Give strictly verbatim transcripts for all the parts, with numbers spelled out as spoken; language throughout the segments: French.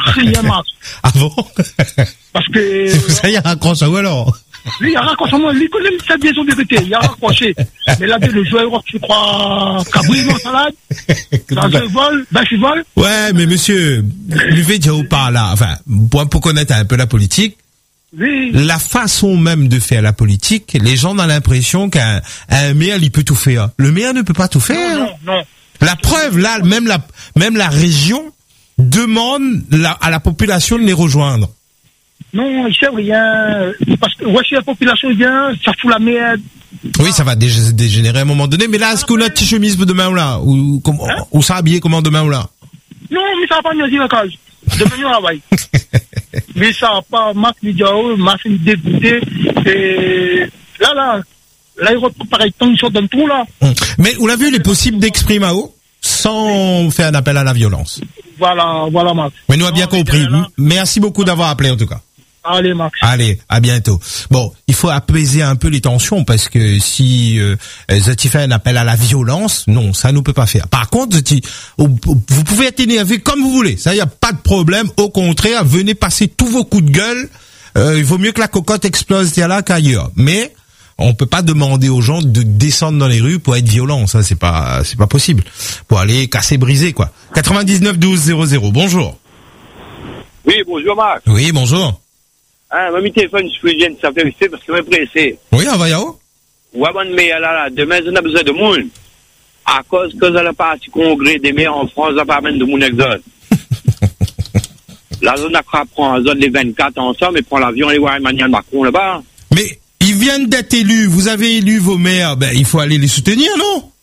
Rien, Max. Ah bon? Parce que... C'est pour ça qu'il y a raccroché, ou alors? Lui, il a raccroché, lui, il connaît sa bien son vérité, il a raccroché. Mais là, le joueur, tu crois, Cabri, mon salade, dans ce vol, ben, je vole. Ouais, mais monsieur, buvez déjà ou pas là, enfin, pour, pour connaître un peu la politique, Oui. la façon même de faire la politique, les gens ont l'impression qu'un un maire, il peut tout faire. Le maire ne peut pas tout faire. Non, non, non. La preuve, là, même la, même la région demande la, à la population de les rejoindre. Non, il sait rien. Parce que, ouais, si la population vient, ça fout la merde. Oui, ça va dé- dégénérer à un moment donné, mais là, est-ce qu'on a petit chemise pour demain ou là? Ou, comment, Hein? ou ça habillé comment demain ou là? Non, mais ça va pas mieux dire la case. Demain, on travaille. Mais ça va pas, Marc Lidiao, m'a fait dégoûter. Et là, là, là, il retrouve pareil, tant ils sont dans tout, là. Mais on l'a vu, il est possible d'exprimer à haut sans faire un appel à la violence. Voilà, voilà, Marc. Mais nous a bien Non, mais compris. là, Merci beaucoup d'avoir appelé en tout cas. allez, Max. Allez, à bientôt. Bon, il faut apaiser un peu les tensions parce que si euh, Zati fait un appel à la violence, non, ça ne peut pas faire. Par contre, Zati, vous pouvez être énervé comme vous voulez. Ça, il y a pas de problème. Au contraire, venez passer tous vos coups de gueule. Euh, il vaut mieux que la cocotte explose là qu'ailleurs. Mais on peut pas demander aux gens de descendre dans les rues pour être violents. Ça, c'est pas, c'est pas possible. Pour aller casser, briser, quoi. quatre-vingt-dix-neuf douze zéro zéro. Bonjour. Oui, bonjour Marc. Oui, bonjour. Ah, m'a mis téléphone, je suis jeune, ça fait rester parce que je suis pressé. Oui, on va y aller. Ouais, bon, mais là, là, demain, on a besoin de monde. À cause que ça n'a pas du congrès des maires en France, ça pas même de mon exode. La zone a prend la zone les vingt-quatre ensemble et prend l'avion et voir Emmanuel Macron là-bas. Mais ils viennent d'être élus. Vous avez élu vos maires. Ben, il faut aller les soutenir, non?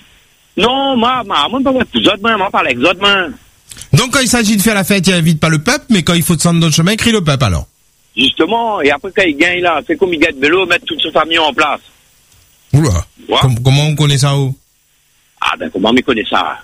Non, moi, moi, moi, moi, pas les autres, moi, moi, pas les autres, moi. Donc, quand il s'agit de faire la fête, il invite pas le peuple, mais quand il faut descendre dans le chemin, il crie le peuple, alors. Justement, et après, quand il gagne là, c'est comme il gagne vélo, mettre toute sa famille en place. Oula. Ouais. Com- comment on connaît ça, où? Ah, ben, comment m'y connaît ça?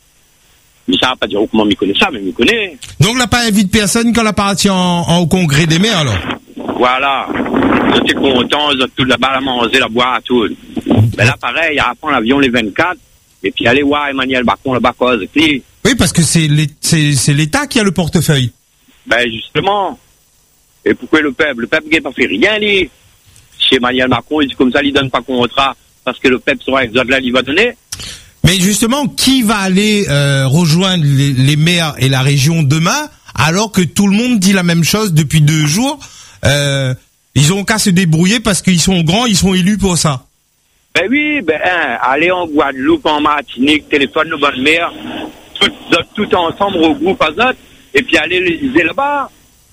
Mais ça va pas dire comment m'y connaît ça, mais m'y connaît. Donc, là, pas invite personne quand la partie en, en, au congrès des maires, alors. Voilà. J'étais content, j'ai tout là-bas à manger, la boire, tout. Mais là, pareil, il prend l'avion les vingt-quatre, et puis aller voir Emmanuel Macron là-bas, cause. Et puis, Oui, parce que c'est l'É- c'est c'est l'État qui a le portefeuille. ben, justement. Et pourquoi le peuple? Le peuple n'a pas fait rien, lui. Chez Emmanuel Macron, il dit comme ça, il donne pas contrat, parce que le peuple sera exode là, il va donner. Mais justement, qui va aller euh, rejoindre les, les maires et la région demain, alors que tout le monde dit la même chose depuis deux jours? Euh, ils ont qu'à se débrouiller parce qu'ils sont grands, ils sont élus pour ça. Ben oui, ben, hein, aller en Guadeloupe, en Martinique, téléphone nos bonnes mères, tout, tout ensemble, regroupe à autres, et puis aller les liser là-bas.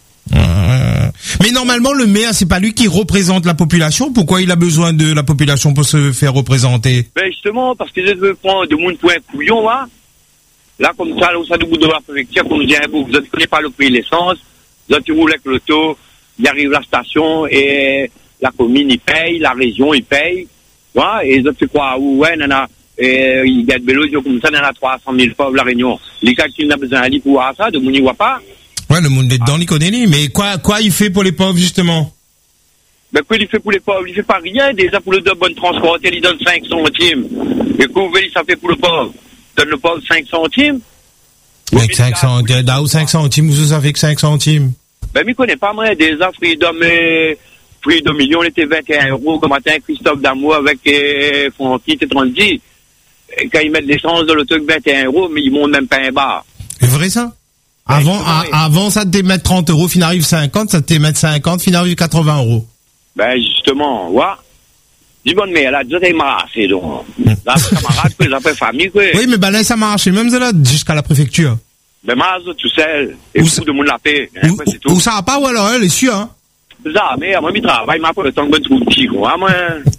Euh, Mais normalement, le maire, c'est pas lui qui représente la population. Pourquoi il a besoin de la population pour se faire représenter? Ben justement, parce que je veux prendre de monde pour un couillon, là. Là, comme ça, là, où ça nous bout de la préfecture, comme je dis, vous ne connaissez pas le prix de l'essence, vous êtes roulé avec l'auto, il arrive à la station, et la commune, il paye, la région, il paye. Ouais, et les autres, c'est quoi? Ouais, nana, et il gagne vélo, comme ça, il y en a trois cent mille pauvres, la réunion. Les gars qui n'ont besoin d'aller pour voir ça, de mon n'y voit pas. Ouais, le monde est dedans, il connaît lui. Mais quoi, quoi il fait pour les pauvres, justement? Ben, quoi, il fait pour les pauvres? Il fait pas rien, déjà, pour le deux bonnes transport, il donne cinq centimes. Et quoi, ça fait pour le pauvre? Donne le pauvre cinq centimes? Avec cinq centimes, d'où cinq centimes, vous avez que cinq centimes? Ben, je connais pas, moi, déjà, Freedom, euh, Freedom Million, il était vingt et un euros, comme matin, Christophe Damour avec, euh, Fonky, c'était trente. Et quand ils mettent l'essence de l'auto, vingt et un euros, mais ils montent même pas un bar. C'est vrai, ça? Ben, Avant, justement, a- oui. avant, ça te mettre trente euros, fin arrive cinquante, ça te mettre cinquante, fin arrive quatre-vingts euros. Ben, justement, ouais. Dis bonne, mais elle a déjà été marrassée, donc. Là, camarade, quoi, ils appellent famille, quoi. Oui, mais ben là, ça marche, même ça là, jusqu'à la préfecture. Ben, moi, tout seul. Et Où beaucoup ça- de monde la paix. Hein, Ou, quoi, c'est tout. ou ça va pas, ou alors, elle est sûre, hein? Ça, mais, moi, je travaille, m'a pas le temps de mettre tout petit, quoi, moi.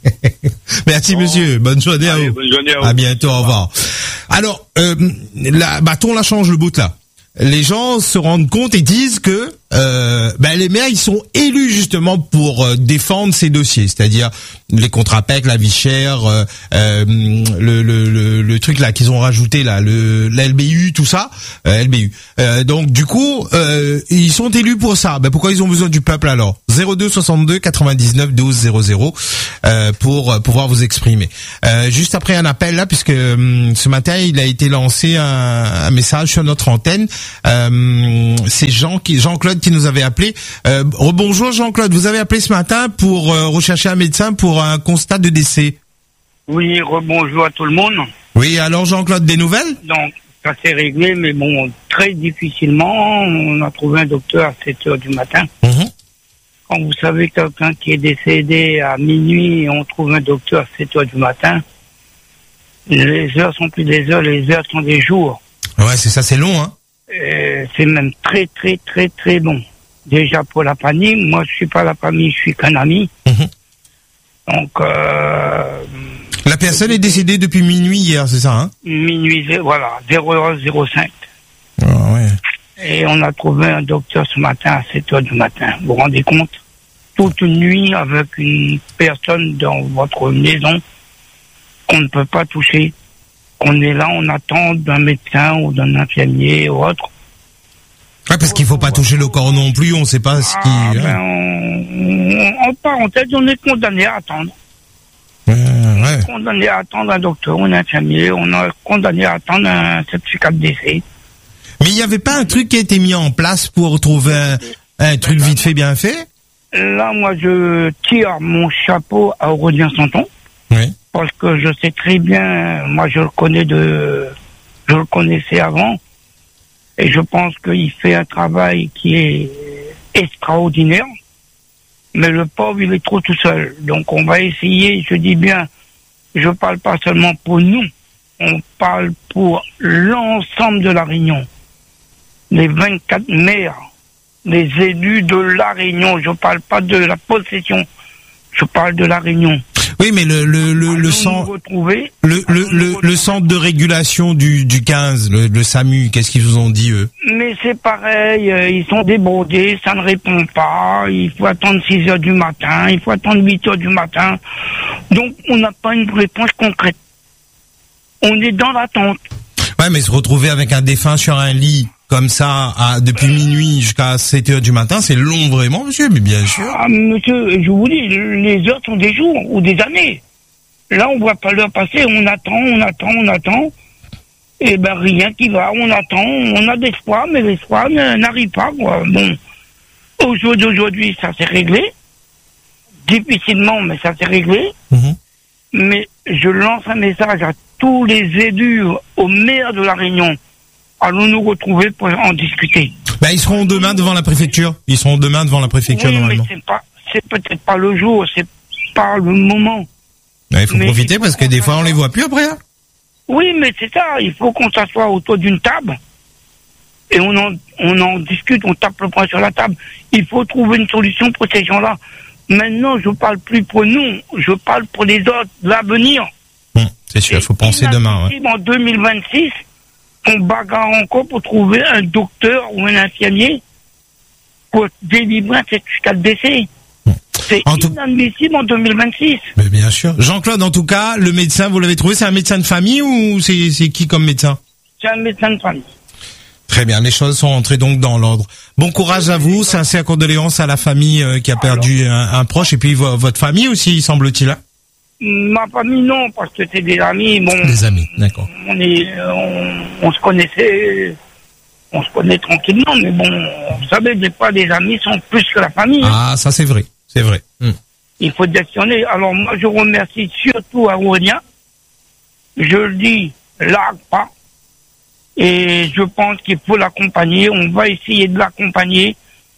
Merci, monsieur. Bonne journée à Allez, vous. bonne journée à vous. À bientôt, au revoir. Alors, euh, la, bâton la change le bout là. Les gens se rendent compte et disent que euh, ben les maires ils sont élus justement pour euh, défendre ces dossiers, c'est-à-dire les contrats P E C, la vie chère, euh, euh, le, le, le, le truc là qu'ils ont rajouté là, le l'L B U, tout ça, euh, L B U. Euh, donc du coup, euh, ils sont élus pour ça. Ben pourquoi ils ont besoin du peuple alors? zéro deux soixante-deux quatre-vingt-dix-neuf douze zéro zéro euh, pour pouvoir vous exprimer. Euh, juste après un appel là, puisque hum, ce matin il a été lancé un, un message sur notre antenne. Euh, c'est Jean qui, Jean-Claude qui nous avait appelé. Euh, rebonjour Jean-Claude, vous avez appelé ce matin pour euh, rechercher un médecin pour un constat de décès. Oui, rebonjour à tout le monde. Oui, alors Jean-Claude, des nouvelles? Donc, ça s'est réglé, mais bon, très difficilement. On a trouvé un docteur à sept heures du matin. Mmh. Quand vous savez quelqu'un qui est décédé à minuit et on trouve un docteur à sept heures du matin, les heures sont plus des heures, les heures sont des jours. Ouais, c'est ça, c'est long, hein. Et c'est même très, très, très, très long. Déjà pour la famille, moi je suis pas la famille, je suis qu'un ami. Mmh. Donc, euh, la personne est décédée depuis minuit hier, c'est ça, hein? Minuit, voilà, zéro heure zéro cinq. Oh, ouais. Et on a trouvé un docteur ce matin à sept heures du matin. Vous vous rendez compte? Toute une nuit avec une personne dans votre maison qu'on ne peut pas toucher. Qu'on est là, on attend d'un médecin ou d'un infirmier ou autre. Ouais, parce qu'il faut pas toucher le corps non plus, on sait pas ce qui... Ah, ben, hein. on, en parenthèse, on est condamné à attendre. Euh, ouais. Condamné à attendre un docteur ou un infirmier, on est condamné à attendre un certificat de décès. Mais il n'y avait pas un truc qui a été mis en place pour trouver un, un truc vite fait, bien fait? Là, moi, je tire mon chapeau à Aurélien Santon. Oui. Parce que je sais très bien, moi, je le connais de, je le connaissais avant. Et je pense qu'il fait un travail qui est extraordinaire. Mais le pauvre, il est trop tout seul. Donc, on va essayer, je dis bien, je parle pas seulement pour nous. On parle pour l'ensemble de la Réunion. Les vingt-quatre maires, les élus de la Réunion. Je parle pas de la possession. Je parle de la Réunion. Oui, mais le le le le centre le le le, le centre de régulation du du quinze, le, le SAMU, qu'est-ce qu'ils vous ont dit eux? Mais c'est pareil, euh, ils sont débordés, ça ne répond pas. Il faut attendre six heures du matin, il faut attendre huit heures du matin. Donc on n'a pas une réponse concrète. On est dans l'attente. Ouais, mais se retrouver avec un défunt sur un lit comme ça à, depuis minuit jusqu'à sept heures du matin, c'est long vraiment, monsieur, mais bien sûr. Ah, monsieur, je vous dis, les heures sont des jours ou des années. Là, on voit pas l'heure passer, on attend, on attend, on attend. Et ben, rien qui va, on attend, on a d'espoir, mais l'espoir n'arrive pas, quoi. Bon, au jour d'aujourd'hui, ça s'est réglé. Difficilement, mais ça s'est réglé. Mmh. Mais je lance un message à tous les élus, au maire de la Réunion. Allons nous retrouver pour en discuter. Ben, ils seront demain devant la préfecture. Ils seront demain devant la préfecture, oui, normalement. Mais c'est pas, c'est peut-être pas le jour, c'est pas le moment. Il ouais, faut mais profiter parce que des fois on les voit plus après. Hein. Oui, mais c'est ça. Il faut qu'on s'assoie autour d'une table et on en, on en discute, on tape le poing sur la table. Il faut trouver une solution pour ces gens-là. Maintenant, je parle plus pour nous, je parle pour les autres, l'avenir. Hum, c'est sûr, il faut penser demain. Ouais. En deux mille vingt-six, on bagarre encore pour trouver un docteur ou un infirmier pour délivrer un certificat de décès. C'est en inadmissible tout... en deux mille vingt-six. Mais bien sûr. Jean-Claude, en tout cas, le médecin, vous l'avez trouvé, c'est un médecin de famille ou c'est, c'est qui comme médecin? C'est un médecin de famille. Très bien, les choses sont entrées donc dans l'ordre. Bon courage à vous, sincères condoléances à la famille euh, qui a perdu un, un proche et puis vo- votre famille aussi, semble-t-il. Hein? Ma famille non, parce que c'est des amis. Bon, des amis, d'accord. On est, on, on se connaissait, on se connaît tranquillement, mais bon, vous savez, des fois, les amis sont plus que la famille. Ah, ça c'est vrai, c'est vrai. Hum. Il faut gestionner. Alors moi, je remercie surtout à Aurélien. Je le dis, largue pas. Et je pense qu'il faut l'accompagner. On va essayer de l'accompagner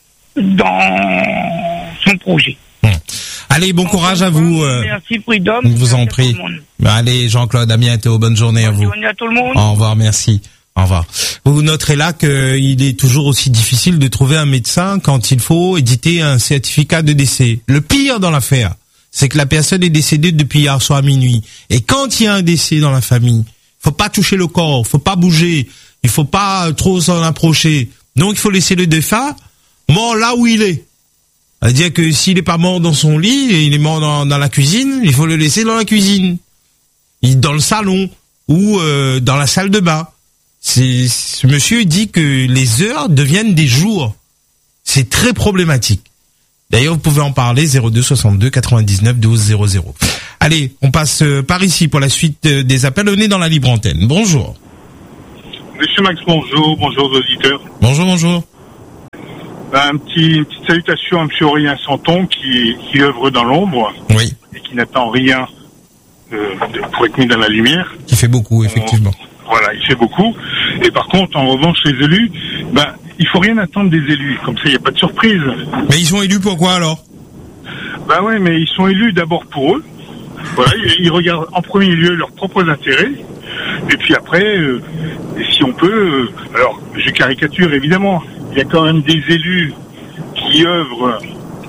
dans son projet. Hum. Allez, bon courage à vous. Euh, merci, Freedom. Je vous en prie. Allez, Jean-Claude, à bientôt. Bonne journée à vous. Bonne journée à tout le monde. Au revoir, merci. Au revoir. Vous noterez là qu'il est toujours aussi difficile de trouver un médecin quand il faut éditer un certificat de décès. Le pire dans l'affaire, c'est que la personne est décédée depuis hier soir à minuit. Et quand il y a un décès dans la famille, faut pas toucher le corps, faut pas bouger, il faut pas trop s'en approcher. Donc il faut laisser le défunt mort là où il est. C'est-à-dire que s'il est pas mort dans son lit, et il est mort dans, dans la cuisine, il faut le laisser dans la cuisine, il, dans le salon ou euh, dans la salle de bain. C'est, ce monsieur dit que les heures deviennent des jours. C'est très problématique. D'ailleurs, vous pouvez en parler, zéro deux soixante-deux quatre-vingt-dix-neuf douze zéro zéro. Allez, on passe euh, par ici pour la suite euh, des appels. On est dans la libre antenne. Bonjour. Monsieur Max, bonjour, bonjour aux auditeurs. Bonjour, bonjour. Un petit, une petite salutation à M. Aurélien Santon qui, qui œuvre dans l'ombre. Oui. Et qui n'attend rien euh, de, pour être mis dans la lumière. Qui fait beaucoup, effectivement. On, voilà, il fait beaucoup. Et par contre, en revanche, les élus, ben, il faut rien attendre des élus. Comme ça, il n'y a pas de surprise. Mais ils sont élus pourquoi alors? Ben oui, mais ils sont élus d'abord pour eux. Voilà, ils, ils regardent en premier lieu leurs propres intérêts. Et puis après, euh, si on peut, euh, alors je caricature évidemment, il y a quand même des élus qui œuvrent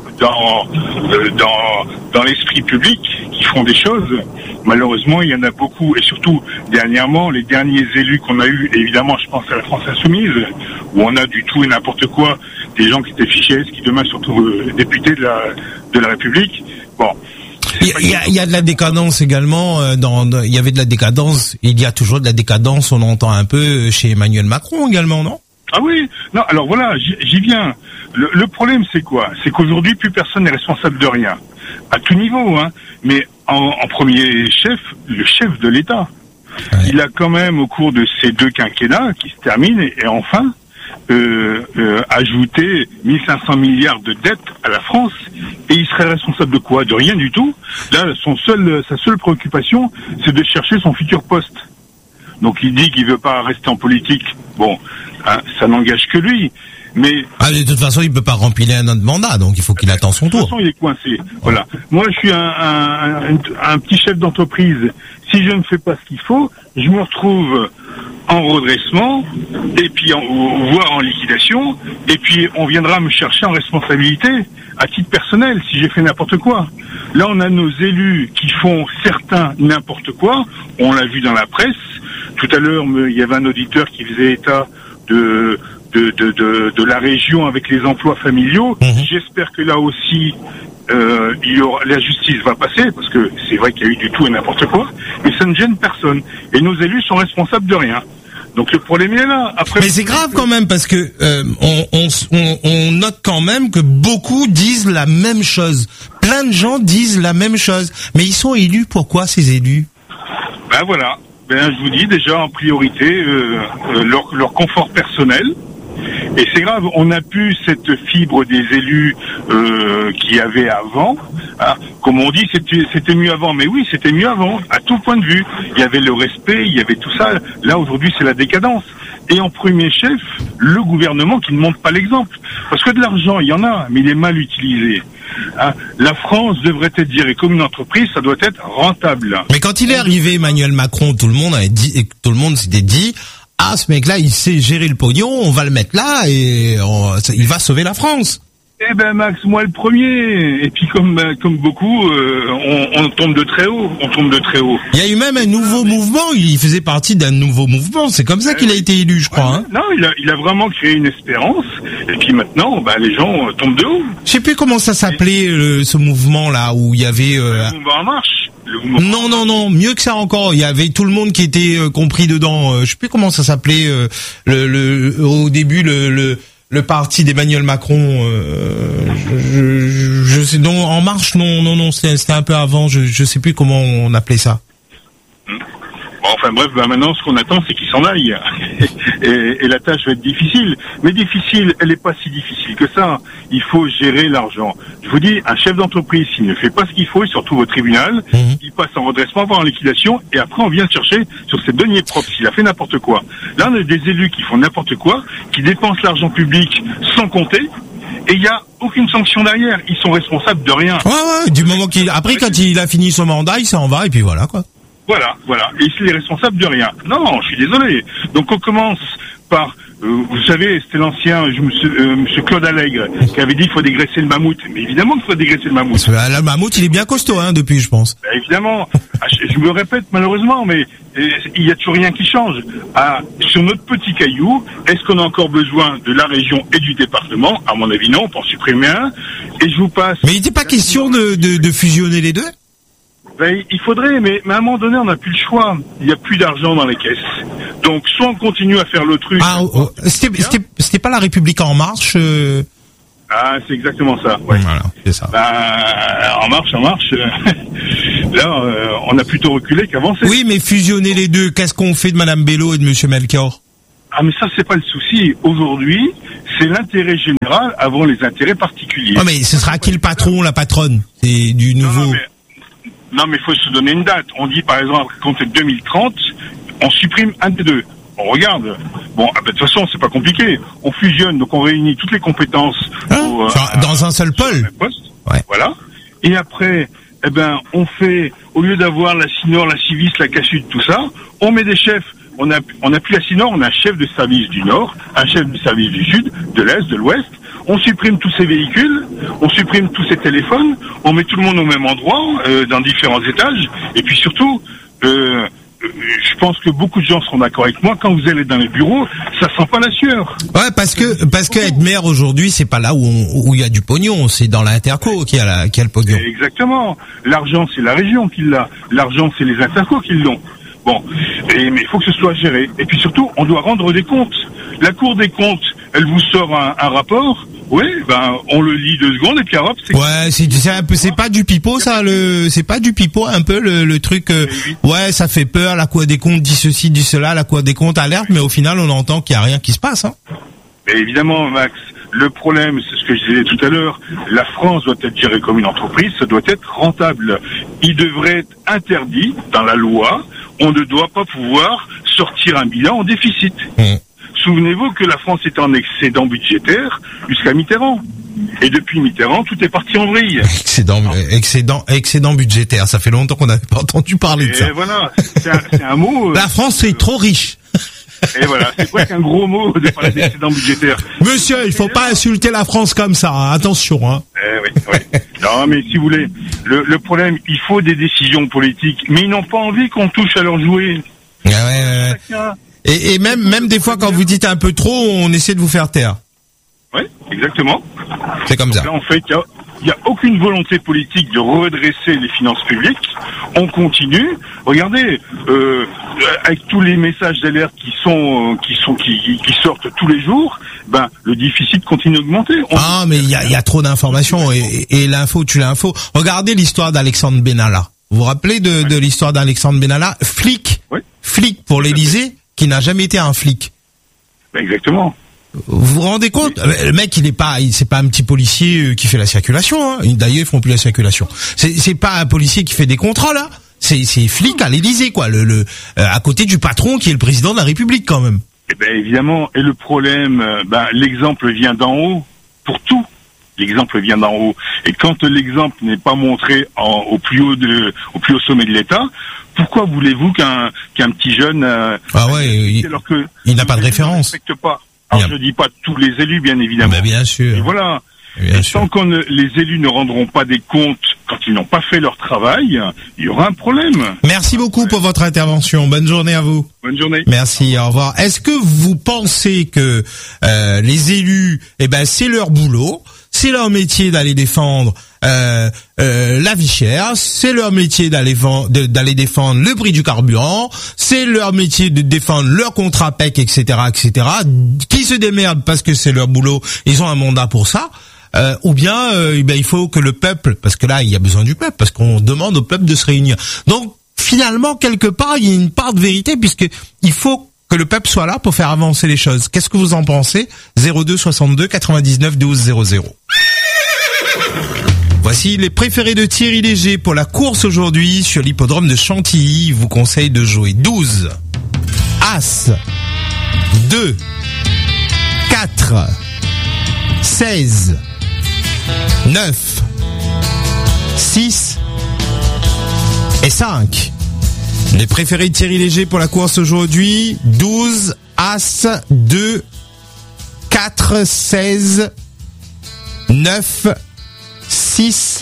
dans euh, dans dans l'esprit public, qui font des choses. Malheureusement, il y en a beaucoup, et surtout dernièrement, les derniers élus qu'on a eus, évidemment, je pense à la France Insoumise, où on a du tout et n'importe quoi, des gens qui étaient fichés, qui demain surtout euh, députés de la de la République. Bon. Il y, a, il y a de la décadence également. Euh, dans, dans, il y avait de la décadence. Il y a toujours de la décadence. On entend un peu chez Emmanuel Macron également, non? Ah oui. Non. Alors voilà, j'y viens. Le, le problème, c'est quoi? C'est qu'aujourd'hui, plus personne n'est responsable de rien, à tout niveau. Hein. Mais en, en premier chef, le chef de l'État. Ouais. Il a quand même, au cours de ces deux quinquennats qui se terminent, et, et enfin. Euh, euh, ajouter mille cinq cents milliards de dettes à la France, et il serait responsable de quoi? De rien du tout. Là, son seul, sa seule préoccupation, c'est de chercher son futur poste. Donc il dit qu'il veut pas rester en politique. Bon, hein, ça n'engage que lui. Mais ah, de toute façon, il peut pas remplir un autre mandat, donc il faut qu'il attende son tour. De toute façon, il est coincé. Voilà. Moi, je suis un, un, un, un petit chef d'entreprise. Si je ne fais pas ce qu'il faut, je me retrouve en redressement, et puis en, voire en liquidation, et puis on viendra me chercher en responsabilité à titre personnel si j'ai fait n'importe quoi. Là, on a nos élus qui font certains n'importe quoi. On l'a vu dans la presse. Tout à l'heure, il y avait un auditeur qui faisait état de de de de, de la région avec les emplois familiaux. Mmh. J'espère que là aussi, euh, il y aura, la justice va passer, parce que c'est vrai qu'il y a eu du tout et n'importe quoi, mais ça ne gêne personne. Et nos élus sont responsables de rien. Donc le problème est là. Après, mais c'est grave quand même, parce que euh, on, on, on, on note quand même que beaucoup disent la même chose. Plein de gens disent la même chose. Mais ils sont élus, pourquoi ces élus? Ben voilà. Ben je vous dis déjà en priorité euh, euh, leur, leur confort personnel. Et c'est grave, on n'a plus cette fibre des élus euh, qu'il y avait avant. Hein. Comme on dit, c'était, c'était mieux avant. Mais oui, c'était mieux avant, à tout point de vue. Il y avait le respect, il y avait tout ça. Là, aujourd'hui, c'est la décadence. Et en premier chef, le gouvernement qui ne montre pas l'exemple. Parce que de l'argent, il y en a, mais il est mal utilisé. Hein. La France devrait être gérée comme une entreprise, ça doit être rentable. Mais quand il est arrivé, Emmanuel Macron, tout le monde avait dit, tout le monde s'était dit... Ah, ce mec-là, il sait gérer le pognon, on va le mettre là et on, il va sauver la France. Eh ben Max, moi le premier. Et puis comme comme beaucoup, euh, on, on tombe de très haut, on tombe de très haut. Il y a eu même un nouveau mouvement. Il faisait partie d'un nouveau mouvement. C'est comme ça qu'il a été élu, je crois. Ouais, hein. Non, il a il a vraiment créé une espérance. Et puis maintenant, bah les gens tombent de haut. Je sais plus comment ça s'appelait euh, ce mouvement-là où il y avait. Euh... Le mouvement en marche. Non, non, non, mieux que ça encore. Il y avait tout le monde qui était euh, compris dedans. Euh, je sais plus comment ça s'appelait euh, le, le, au début le, le, le parti d'Emmanuel Macron. Euh, je, je, je sais, non, En Marche, non, non, non, c'était, c'était un peu avant. Je, je sais plus comment on appelait ça. Bon, enfin bref, bah maintenant ce qu'on attend, c'est qu'il s'en aille. et, et la tâche va être difficile. Mais difficile, elle n'est pas si difficile que ça. Il faut gérer l'argent. Je vous dis, un chef d'entreprise, s'il ne fait pas ce qu'il faut, et surtout au tribunal, mmh. il passe en redressement, voire en liquidation, et après on vient chercher sur ses deniers propres s'il a fait n'importe quoi. Là, on a des élus qui font n'importe quoi, qui dépensent l'argent public sans compter, et il n'y a aucune sanction derrière. Ils sont responsables de rien. Ouais, ouais, du moment qu'il... Après, quand il a fini son mandat, il s'en va, et puis voilà, quoi. Voilà, voilà. Et il est responsable de rien. Non, je suis désolé. Donc on commence par, euh, vous savez, c'était l'ancien je, monsieur, euh, monsieur Claude Allègre qui avait dit qu'il faut dégraisser le mammouth. Mais évidemment qu'il faut dégraisser le mammouth. Le mammouth, il est bien costaud, hein, depuis, je pense. Ben, évidemment. je, je me répète malheureusement, mais euh, il y a toujours rien qui change. Ah, sur notre petit caillou, est-ce qu'on a encore besoin de la région et du département? À mon avis, non. On peut en supprimer un. Et je vous passe. Mais il n'était pas question de, de, de fusionner les deux? Ben, il faudrait, mais, mais à un moment donné, on n'a plus le choix. Il n'y a plus d'argent dans les caisses. Donc, soit on continue à faire le truc. Ah, oh, c'était, c'était, c'était pas la République en marche euh... Ah, c'est exactement ça. Ouais. Voilà, c'est ça. Bah, en marche, en marche. Là, euh, on a plutôt reculé qu'avancé. Oui, mais fusionner les deux, qu'est-ce qu'on fait de Madame Bello et de Monsieur Melchior? Ah, mais ça, c'est pas le souci. Aujourd'hui, c'est l'intérêt général avant les intérêts particuliers. Oh, mais ce sera qui le patron, la patronne? C'est du nouveau. Non, mais, non, mais il faut se donner une date. On dit, par exemple, à compter de deux mille trente, on supprime un des deux. On regarde. Bon, ah ben, de toute façon, c'est pas compliqué. On fusionne, donc on réunit toutes les compétences Hein au, euh, Enfin, dans un seul pôle. poste. Ouais. Voilà. Et après, eh ben, on fait, au lieu d'avoir la Cinor, la Civis, la Cassud, tout ça, on met des chefs. On a, on a plus la Cinor, on a un chef de service du Nord, un chef de service du Sud, de l'Est, de l'Ouest. On supprime tous ces véhicules, on supprime tous ces téléphones, on met tout le monde au même endroit, euh, dans différents étages. Et puis surtout, euh, je pense que beaucoup de gens seront d'accord avec moi. Quand vous allez dans les bureaux, ça sent pas la sueur. Ouais, parce que parce que être maire aujourd'hui, c'est pas là où on, où il y a du pognon, c'est dans l'interco qui a la qui a le pognon. Exactement. L'argent, c'est la région qui l'a. L'argent, c'est les intercos qui l'ont. Bon, et, mais il faut que ce soit géré. Et puis surtout, on doit rendre des comptes. La Cour des comptes, elle vous sort un, un rapport. Oui, ben on le lit deux secondes et puis hop, c'est. Ouais, c'est c'est un peu, c'est pas du pipeau ça, le, c'est pas du pipeau un peu le, le truc. Euh, ouais, ça fait peur. La Cour des comptes dit ceci, dit cela. La Cour des comptes alerte, mais au final, on entend qu'il y a rien qui se passe. Hein. Mais évidemment, Max. Le problème, c'est ce que je disais tout à l'heure, la France doit être gérée comme une entreprise, ça doit être rentable. Il devrait être interdit dans la loi, on ne doit pas pouvoir sortir un bilan en déficit. Mmh. Souvenez-vous que la France est en excédent budgétaire jusqu'à Mitterrand. Et depuis Mitterrand, tout est parti en vrille. Excédent, excédent, excédent budgétaire, ça fait longtemps qu'on n'avait pas entendu parler Et de ça. Et voilà, c'est un, c'est un mot... Euh, la France est trop riche. Et voilà, c'est presque un gros mot de parler d'excédent budgétaire. Monsieur, il faut pas insulter la France comme ça, hein. Attention. Hein. Eh oui, oui. Non, mais si vous voulez, le, le problème, il faut des décisions politiques, mais ils n'ont pas envie qu'on touche à leur jouet. Ah ouais, ouais, ouais. Et, et même, même des fois, quand vous dites un peu trop, on essaie de vous faire taire. Oui, exactement. C'est comme ça. Là, en fait, il y a... Il n'y a aucune volonté politique de redresser les finances publiques. On continue. Regardez, euh, avec tous les messages d'alerte qui sont, qui sont, qui, qui sortent tous les jours, ben le déficit continue d'augmenter. On... Ah, mais il y a, il y a trop d'informations et, et l'info, tu l'info. Regardez l'histoire d'Alexandre Benalla. Vous vous rappelez de, de l'histoire d'Alexandre Benalla, flic, oui. flic pour l'Élysée, qui n'a jamais été un flic. Ben exactement. Vous vous rendez compte? Le mec, il est pas, il, c'est pas un petit policier qui fait la circulation. Hein. D'ailleurs, ils font plus la circulation. C'est, c'est pas un policier qui fait des contrôles. Hein. C'est, c'est flic à l'Élysée, quoi. Le, le, euh, à côté du patron qui est le président de la République, quand même. Eh ben évidemment. Et le problème, ben l'exemple vient d'en haut pour tout. L'exemple vient d'en haut. Et quand l'exemple n'est pas montré en, au plus haut de, au plus haut sommet de l'État, pourquoi voulez-vous qu'un qu'un petit jeune euh, ah ouais, il, alors que il n'a pas de référence. Ne respecte pas. Alors, bien. Je ne dis pas tous les élus, bien évidemment. Ben bien sûr. Et voilà. Bien et sûr. tant que les élus ne rendront pas des comptes quand ils n'ont pas fait leur travail, il y aura un problème. Merci beaucoup pour votre intervention. Bonne journée à vous. Bonne journée. Merci, au revoir. Est-ce que vous pensez que euh, les élus, eh ben, c'est leur boulot, c'est leur métier d'aller défendre euh, euh, la vie chère, c'est leur métier d'aller vend- de, d'aller défendre le prix du carburant, c'est leur métier de défendre leur contrat P E C, et cetera, et cetera. Qui se démerdent parce que c'est leur boulot, ils ont un mandat pour ça. Euh, ou bien, euh, eh ben, il faut que le peuple, parce que là, il y a besoin du peuple, parce qu'on demande au peuple de se réunir. Donc, finalement, quelque part, il y a une part de vérité, puisque il faut que le peuple soit là pour faire avancer les choses. Qu'est-ce que vous en pensez? zéro deux soixante-deux quatre-vingt-dix-neuf douze zéro zéro. Voici les préférés de Thierry Léger pour la course aujourd'hui sur l'hippodrome de Chantilly. Il vous conseille de jouer douze, As, deux, quatre, seize, neuf, six et cinq. Les préférés de Thierry Léger pour la course aujourd'hui, douze, As, deux, quatre, seize, neuf, six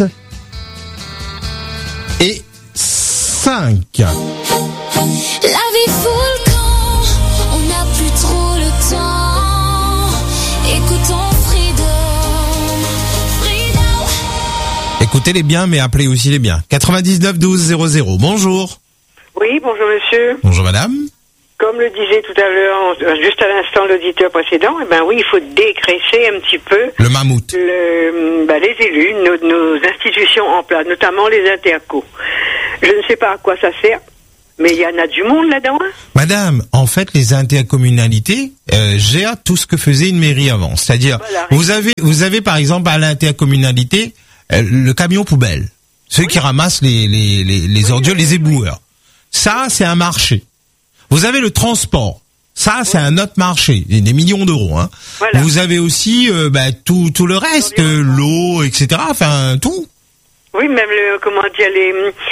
et cinq. La vie fout le camp, on n'a plus trop le temps. Écoutons Freedom, Freedom. Écoutez-les bien, mais appelez aussi les biens. quatre-vingt-dix-neuf douze zéro zéro. Bonjour. Oui, bonjour monsieur. Bonjour madame. Comme le disait tout à l'heure, juste à l'instant, l'auditeur précédent, eh ben oui, il faut dégraisser un petit peu Le mammouth. le, ben, les élus, nos, nos institutions en place, notamment les intercos. Je ne sais pas à quoi ça sert, mais il y en a du monde là-dedans. Hein. Madame, en fait, les intercommunalités euh, gèrent tout ce que faisait une mairie avant. C'est-à-dire, Voilà. vous avez, vous avez par exemple à l'intercommunalité euh, le camion poubelle, ceux Oui. qui ramassent les les les, les Oui, ordures, oui, les oui. éboueurs. Ça, c'est un marché. Vous avez le transport. Ça, c'est un autre marché, des millions d'euros. Hein. Voilà. Vous avez aussi euh, bah, tout tout le reste, euh, l'eau, et cetera. Enfin, tout. Oui, même le, comment dire, les,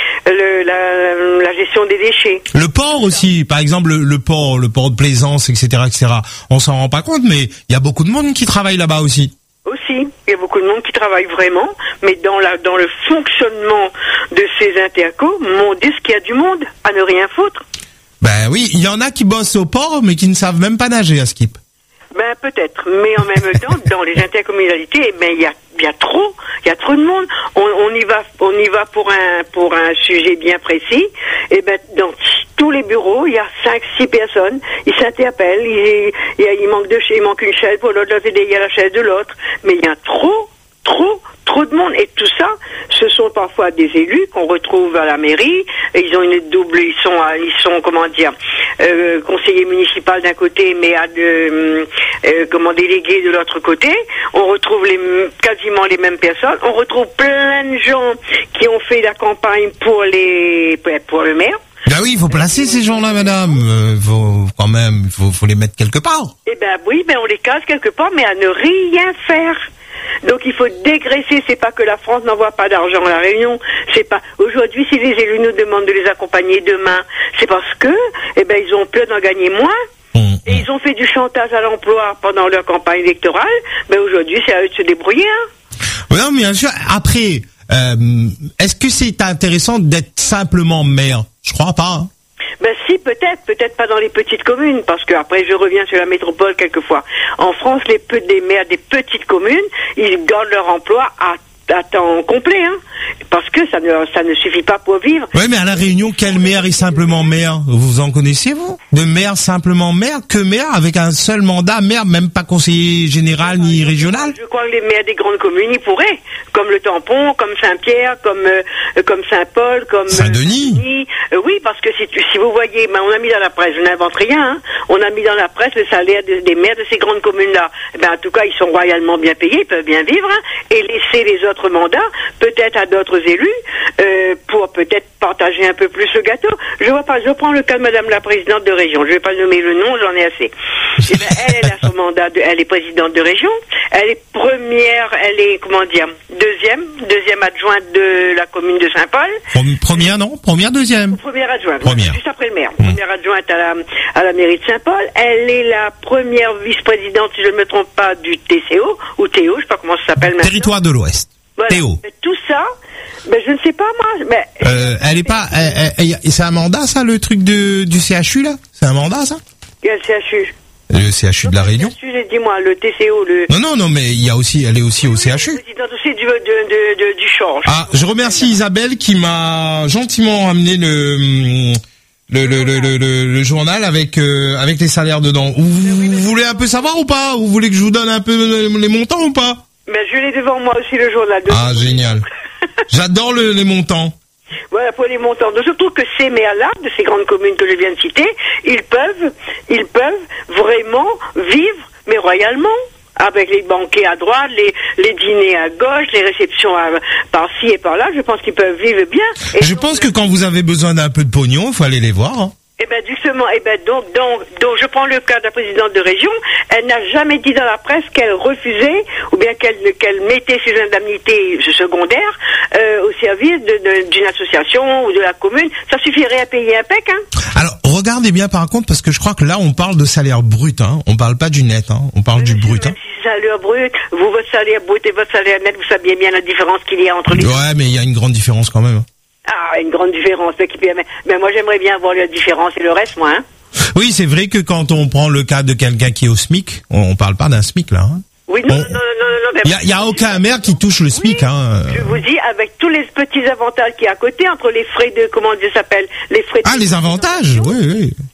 le, la, la gestion des déchets. Le port aussi, par exemple, le, le port, le port de plaisance, et cetera, et cetera. On s'en rend pas compte, mais il y a beaucoup de monde qui travaille là-bas aussi. Aussi, il y a beaucoup de monde qui travaille vraiment, mais dans la dans le fonctionnement de ces intercos, mon Dieu, qu'il y a du monde à ne rien foutre. Ben oui, il y en a qui bossent au port, mais qui ne savent même pas nager à Skip. Ben peut-être, mais en même temps, dans les intercommunalités, ben il y a il y a trop, il y a trop de monde. On, on y va, on y va pour un pour un sujet bien précis. Et ben dans tous les bureaux, il y a cinq, six personnes. Ils s'interpellent. Il, il, il manque de il manque une chaise pour l'autre. Il y a la chaise de l'autre. Mais il y a trop, trop, trop de monde. Et tout ça, ce sont parfois des élus qu'on retrouve à la mairie. Et ils ont une double, ils sont, ils sont comment dire, euh, conseillers municipaux d'un côté, mais à de, euh, comment délégués de l'autre côté. On retrouve les, quasiment les mêmes personnes. On retrouve plein de gens qui ont fait la campagne pour les, pour le maire. Ben oui, il faut placer ces gens-là, madame. Euh, faut quand même, faut, faut les mettre quelque part. Eh ben oui, ben on les casse quelque part, mais à ne rien faire. Donc il faut dégraisser. C'est pas que la France n'envoie pas d'argent à la Réunion. C'est pas aujourd'hui si les élus nous demandent de les accompagner demain, c'est parce que eh ben ils ont peur d'en gagner moins. Hum, Et ils ont fait du chantage à l'emploi pendant leur campagne électorale. Ben aujourd'hui c'est à eux de se débrouiller. Hein. Non, mais bien sûr. Après, euh, est-ce que c'est intéressant d'être simplement maire? Je crois pas. Hein. Ben si, peut-être, peut-être pas dans les petites communes, parce que après je reviens sur la métropole quelquefois. En France, les peu des maires des petites communes, ils gardent leur emploi à, à temps complet, hein, parce que ça ne ça ne suffit pas pour vivre. Ouais, mais à la Réunion, quel maire est simplement maire? Vous en connaissez, vous? De maire simplement maire, que maire, avec un seul mandat, maire, même pas conseiller général ni régional? Je crois que les maires des grandes communes, ils pourraient, comme le Tampon, comme Saint-Pierre, comme euh, comme Saint-Paul, comme Saint-Denis. Euh, euh, oui, parce que si, tu, si vous voyez, ben, on a mis dans la presse, je n'invente rien, hein, on a mis dans la presse le salaire de, des maires de ces grandes communes-là. Ben, en tout cas, ils sont royalement bien payés, ils peuvent bien vivre, hein, et laisser les autres mandats, peut-être à d'autres élus, euh, pour peut-être partager un peu plus le gâteau. Je vois pas, je prends le cas de Madame la présidente de région, je vais pas nommer le nom, j'en ai assez. Eh ben, elle, elle a son mandat, de, elle est présidente de région, elle est première, elle est, comment dire, deuxième, deuxième adjointe de la commune de Saint-Paul. Prom- Première, non? Première, deuxième? Première adjointe, Première. juste après le maire. Première adjointe à la, à la mairie de Saint-Paul. Elle est la première vice-présidente, si je ne me trompe pas, du T C O, ou Théo, je sais pas comment ça s'appelle maintenant. Territoire de l'Ouest. Voilà. Théo. Mais tout ça, ben, je ne sais pas moi. Mais, Euh, elle est pas, elle- elle- elle- c'est un mandat, ça, le truc de, du C H U, là? C'est un mandat, ça? il y a le C H U. Le C H U de la Réunion? Le C H U, j'ai dit moi, le T C O, le... Non, non, non, mais il y a aussi, elle est aussi au C H U. Présidente aussi du, de, de, de, du change. Ah, je remercie Isabelle qui m'a gentiment amené le, le, le, le, le, le- le journal avec, euh, avec les salaires dedans. Vous, vous, vous voulez un peu savoir ou pas? Vous voulez que je vous donne un peu les montants ou pas? Mais je l'ai devant moi aussi, le journal. De... Ah, génial. J'adore le, les montants. Voilà, pour les montants. Donc, surtout que ces maires-là, de ces grandes communes que je viens de citer, ils peuvent, ils peuvent vraiment vivre, mais royalement. Avec les banquets à droite, les, les dîners à gauche, les réceptions à, par-ci et par-là, je pense qu'ils peuvent vivre bien. Et Je donc, pense que quand vous avez besoin d'un peu de pognon, il faut aller les voir. Hein. Eh ben justement, eh ben donc, donc, donc je prends le cas de la présidente de région. Elle n'a jamais dit dans la presse qu'elle refusait ou bien qu'elle qu'elle mettait ses indemnités secondaires euh, au service de, de, d'une association ou de la commune. Ça suffirait à payer un pec, hein. Alors, regardez bien par contre, parce que je crois que là, on parle de salaire brut. Hein. On parle pas du net, hein. On parle du brut. Hein. Même si c'est salaire brut, vous votre salaire brut et votre salaire net, vous savez bien la différence qu'il y a entre les deux. Ouais, mais il y a une grande différence quand même. Ah, une grande différence. Mais, mais, mais moi, j'aimerais bien voir la différence et le reste, moi. Hein. Oui, c'est vrai que quand on prend le cas de quelqu'un qui est au SMIC, on, on parle pas d'un SMIC là. Hein. Oui, non, On- non, non, non, non. mais- Il y a, il y a aucun maire qui touche le SMIC. Oui, Hein. je vous dis, avec tous les petits avantages qu'il y a à côté, entre les frais de, comment ça s'appelle, les frais de... Ah, les avantages, oui, oui.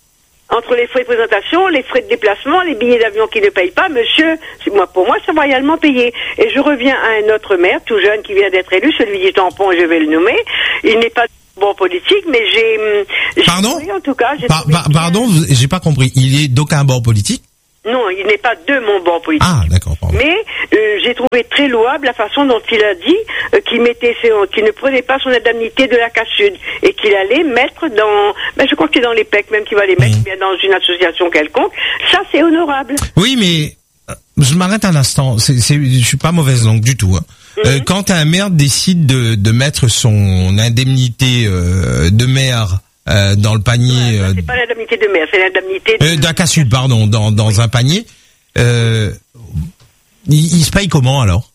Entre les frais de présentation, les frais de déplacement, les billets d'avion qui ne payent pas, monsieur, c'est- moi, pour moi, ça va réellement payer. Et je reviens à un autre maire, tout jeune, qui vient d'être élu, celui du tampon, je vais le nommer. Il n'est pas bon politique, mais j'ai... hum, j'ai Pardon trouvé, en tout cas, j'ai Par- trouvé par- bien- pardon, vous- j'ai pas compris. Il est d'aucun bord politique? Non, il n'est pas de mon bord politique. Ah, d'accord, pardon. Mais euh, j'ai trouvé très louable la façon dont il a dit euh, qu'il mettait son- qu'il ne prenait pas son indemnité de la C A S Sud et qu'il allait mettre dans, ben je crois qu'il est dans les P E C même, qu'il va les mettre Mmh. bien dans une association quelconque. Ça, c'est honorable. Oui, mais euh, je m'arrête un instant. C'est, c'est, je suis pas mauvaise langue du tout. Hein. Euh, quand un maire décide de, de mettre son indemnité euh, de maire euh, dans le panier Ouais, ça, euh, c'est pas l'indemnité de maire, c'est l'indemnité de... euh, d'un C A S Sud, pardon, dans, dans un panier, euh, il, il se paye comment alors?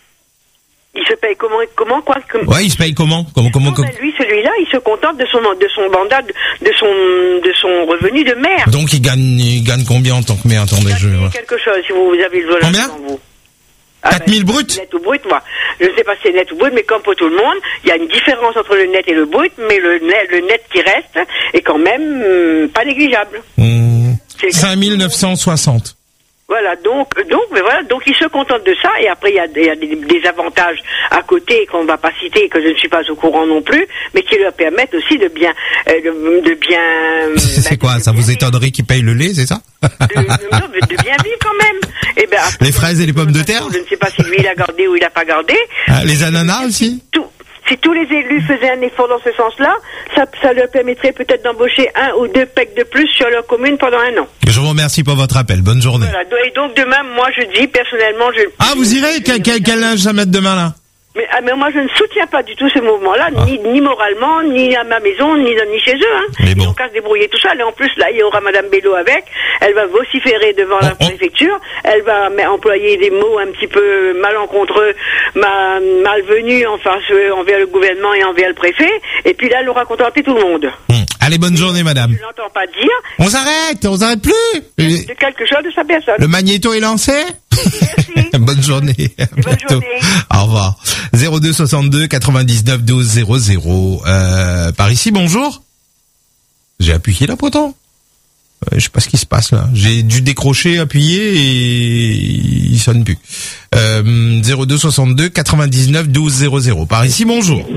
Il se paye comment, comment quoi comme... Ouais, il se paye comment? Comment, comment, Non, comment ben, lui, celui-là, il se contente de son de son mandat, de, de son de son revenu de maire. Donc il gagne, il gagne combien en tant que maire? Attendez, je. Il y a quelque chose, si vous, vous avez le volant Combien devant vous. quatre mille brut? Net ou brut, moi. Je ne sais pas si c'est net ou brut, mais comme pour tout le monde, il y a une différence entre le net et le brut, mais le net, le net qui reste est quand même hum, pas négligeable. Mmh, C'est- cinq mille neuf cent soixante. Voilà, donc, donc, mais voilà, donc il se contente de ça, et après il y a, des- il y a des, des avantages à côté qu'on ne va pas citer et que je ne suis pas au courant non plus, mais qui leur permettent aussi de bien, euh, de, de bien. C'est quoi? de Ça bien vous vivre. étonnerait qu'il paye le lait, c'est ça? de, non, mais de bien vivre quand même. Et ben, après, Les fraises et les pommes de terre? Je ne sais pas si lui il a gardé ou il n'a pas gardé. Ah, les ananas aussi? Tout. Si tous les élus faisaient un effort dans ce sens-là, ça, ça leur permettrait peut-être d'embaucher un ou deux P E C de plus sur leur commune pendant un an. Je vous remercie pour votre appel. Bonne journée. Voilà. Et donc demain, moi je dis personnellement, je. Ah, vous irez? Quel, quel, quel linge à mettre demain, là? Mais, ah, mais moi je ne soutiens pas du tout ce mouvement-là, Ah. ni, ni moralement, ni à ma maison, ni, ni chez eux. Hein. Mais bon. Ils ont qu'à se débrouiller tout seul. Et en plus, là, il y aura Madame Bello avec. Elle va vociférer devant la Oh, oh. préfecture. Elle va mais, employer des mots un petit peu malencontreux, ma, malvenus en face, euh, envers le gouvernement et envers le préfet. Et puis là, elle aura contenté tout le monde. Hum. Allez, bonne journée, madame. Je n'entends pas dire On s'arrête, on s'arrête plus. de quelque chose de sa personne. Le magnéto est lancé. Merci. Bonne journée. À Bonne bientôt. journée. Au revoir. zéro deux soixante-deux quatre-vingt-dix-neuf douze zéro zéro. Euh, par ici, bonjour. J'ai appuyé là pourtant. Euh, je sais pas ce qui se passe là. J'ai dû décrocher, appuyer et il sonne plus. Euh, zéro deux soixante-deux quatre-vingt-dix-neuf douze zéro zéro. Par ici, bonjour.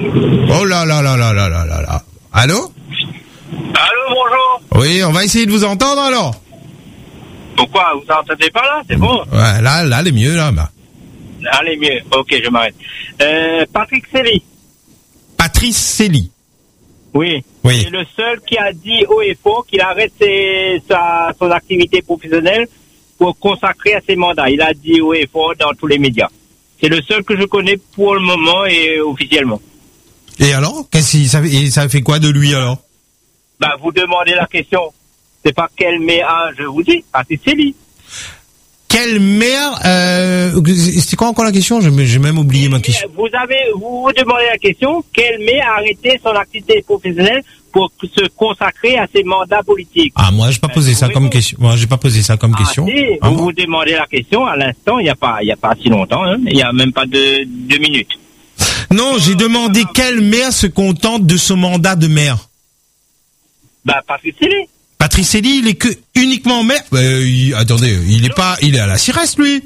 Oh là là là là là là là là. Allô? Allô, bonjour. Oui, on va essayer de vous entendre alors. Pourquoi? Vous n'entendez pas là? C'est bon? Ouais, là, là, les mieux là. Bah. Allez, mieux. Ok, je m'arrête. Euh, Patrick Cély. Patrice Cély. Oui. Oui. C'est le seul qui a dit haut et fort qu'il arrête ses, sa, son activité professionnelle pour consacrer à ses mandats. Il a dit haut et fort dans tous les médias. C'est le seul que je connais pour le moment et officiellement. Et alors, qu'est-ce qu'il ça, et ça fait quoi de lui alors? Bah, vous demandez la question. C'est pas quel mais ah, je vous dis, Patrick Cély. Quel maire euh, c'était quoi encore la question? J'ai j'ai même oublié ma question. Vous avez, vous vous demandez la question, quel met a arrêté son activité professionnelle pour se consacrer à ses mandats politiques? Ah, moi j'ai pas posé Euh, ça oui, comme oui. question. Moi j'ai pas posé ça comme Ah, question. si, Ah vous bon? vous demandez la question à l'instant, il n'y a pas, il y a pas si longtemps, hein. Il y a même pas de deux minutes. Non, j'ai demandé quel maire se contente de son mandat de maire. Bah, Patrick Cély. Patrice Cély, il est que uniquement maire. Euh, il- attendez, il est pas, il est à la Cires lui.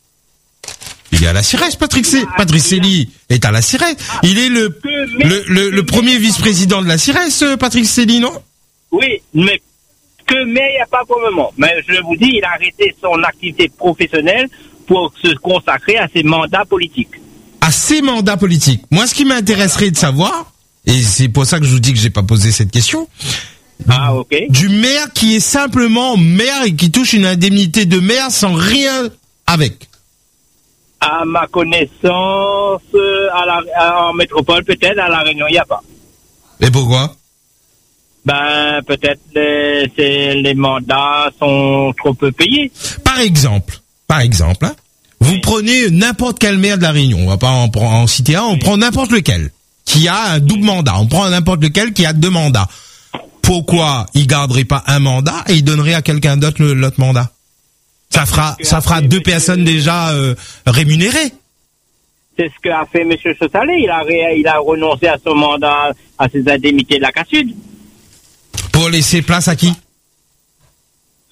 Il est à la Cires, Patrick Cély. Patrice Cély est à la Cires. Il est le le, le, le premier vice-président de la Cires, euh, Patrick Cély, non? Oui, mais que mais il n'y a pas pour le moment. Mais je vous dis, il a arrêté son activité professionnelle pour se consacrer à ses mandats politiques. À ses mandats politiques. Moi, ce qui m'intéresserait de savoir, et c'est pour ça que je vous dis que j'ai pas posé cette question, Ah, ok. du maire qui est simplement maire et qui touche une indemnité de maire sans rien avec. À ma connaissance, euh, à la, à- en métropole, peut-être, à La Réunion, il n'y a pas. Et pourquoi? Ben, peut-être les, c'est- les mandats sont trop peu payés. Par exemple, par exemple, hein, vous prenez n'importe quel maire de la Réunion, on va pas en, en- en citer un, on prend n'importe lequel qui a un double mandat, on prend n'importe lequel qui a deux mandats. Pourquoi il garderait pas un mandat et il donnerait à quelqu'un d'autre le- l'autre mandat? Ça fera, ça fera deux personnes déjà euh, rémunérées. C'est ce qu'a fait M. Chossalé. Il a, ré- il a renoncé à son mandat, à ses indemnités de la C A S Sud. Pour laisser place à qui?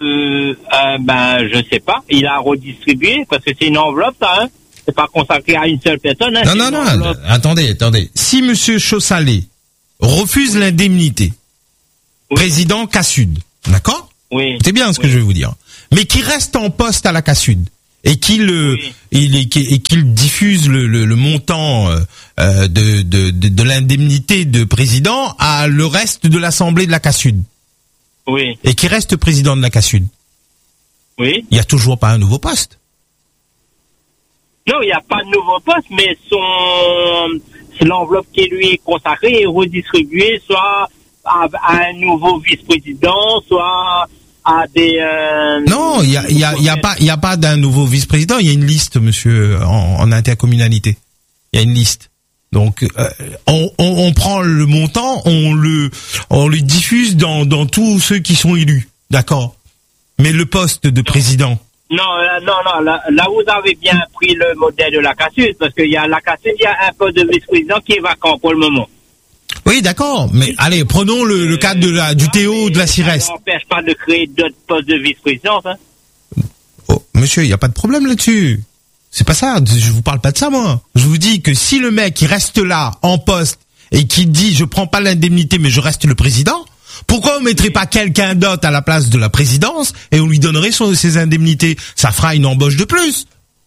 Euh, euh, ben, je sais pas. Il a redistribué parce que c'est une enveloppe, ça, hein. C'est pas consacré à une seule personne, hein. Non, non, non, enveloppe. attendez, attendez. Si Monsieur Chaussalé refuse l'indemnité, Oui. président Cassud, d'accord? Oui. C'est bien ce que Oui. je vais vous dire. Mais qui reste en poste à la Cassud et qu'il euh, Oui. il, et qu'il diffuse le, le, le montant euh, de, de, de, de l'indemnité de président à le reste de l'Assemblée de la Cassud Oui. et qui reste président de la Cassud, Oui. il y a toujours pas un nouveau poste. Non, il n'y a pas de nouveau poste, mais son, c'est l'enveloppe qui lui est consacrée et redistribuée soit à, à un nouveau vice-président, soit à des... Euh, Non, il y a, il y a, il y a pas, il y a pas d'un nouveau vice-président. Il y a une liste, monsieur, en, en intercommunalité. Il y a une liste. Donc, euh, on, on, on prend le montant, on le, on le diffuse dans, dans tous ceux qui sont élus, d'accord. Mais le poste de président. Non, là, non, non, là, là, vous avez bien pris le modèle de la Cassud, parce qu'il y a la Cassud, il y a un poste de vice-président qui est vacant pour le moment. Oui, d'accord. Mais allez, prenons le, le cas de la, du Théo de la Ciresse. Ça n'empêche pas de créer d'autres postes de vice-présidence, hein. Oh, monsieur, il n'y a pas de problème là-dessus. C'est pas ça. Je vous parle pas de ça, moi. Je vous dis que si le mec, il reste là, en poste, et qui dit, je prends pas l'indemnité, mais je reste le président, pourquoi on mettrait pas quelqu'un d'autre à la place de la présidence, et on lui donnerait son, ses indemnités? Ça fera une embauche de plus.